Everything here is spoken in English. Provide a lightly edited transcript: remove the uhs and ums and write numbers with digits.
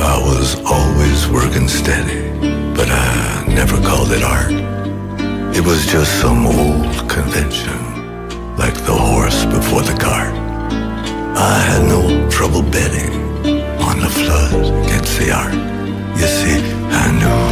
I was always working steady, but I never called it art. It was just some old convention, like the horse before the cart. I had no trouble betting on the flood against the art. You see, I knew